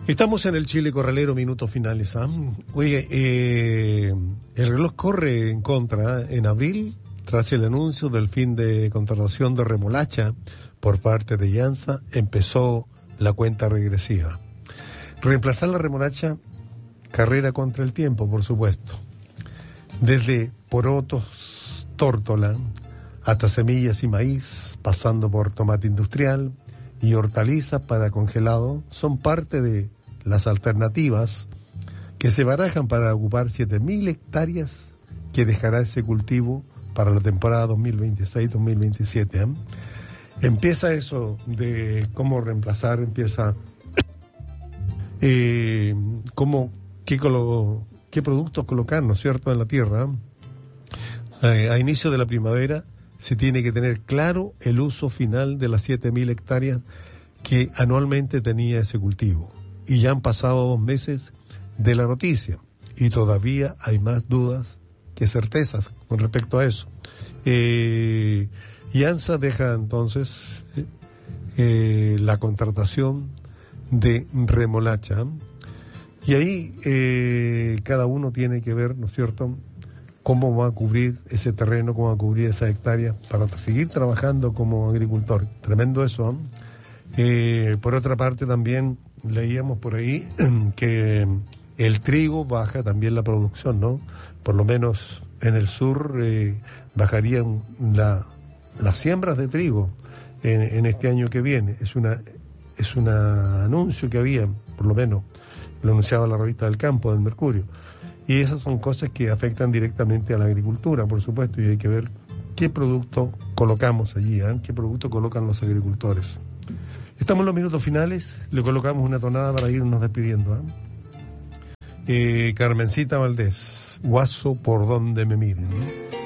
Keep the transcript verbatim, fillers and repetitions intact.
Estamos en el Chile Corralero, minutos finales. ¿eh? Oye, eh, el reloj corre en contra. ¿eh? En abril, tras el anuncio del fin de contratación de remolacha por parte de Iansa, empezó la cuenta regresiva. Reemplazar la remolacha, carrera contra el tiempo, por supuesto. Desde porotos, tórtola, hasta semillas y maíz, pasando por tomate industrial y hortalizas para congelado, son parte de las alternativas que se barajan para ocupar siete mil hectáreas que dejará ese cultivo para la temporada dos mil veintiséis dos mil veintisiete. ¿eh? Empieza eso de cómo reemplazar, empieza eh, cómo, qué, colo, qué productos colocar, ¿no es cierto?, en la tierra. Eh, a inicio de la primavera se tiene que tener claro el uso final de las siete mil hectáreas que anualmente tenía ese cultivo. Y ya han pasado dos meses de la noticia y todavía hay más dudas que certezas con respecto a eso. Eh, Iansa deja entonces eh, eh, la contratación de remolacha y ahí eh, cada uno tiene que ver, ¿no es cierto?, cómo va a cubrir ese terreno, cómo va a cubrir esa hectárea para seguir trabajando como agricultor. Tremendo eso. ¿eh? Eh, por otra parte, también leíamos por ahí que el trigo baja también la producción, ¿no? Por lo menos en el sur eh, bajarían la, las siembras de trigo en, en este año que viene. Es una es un anuncio que había, por lo menos, lo anunciaba la revista del Campo, del Mercurio. Y esas son cosas que afectan directamente a la agricultura, por supuesto, y hay que ver qué producto colocamos allí, ¿eh? qué producto colocan los agricultores. Estamos en los minutos finales, le colocamos una tonada para irnos despidiendo. ¿eh? Eh, Carmencita Valdés, Guaso por donde me miren. ¿eh?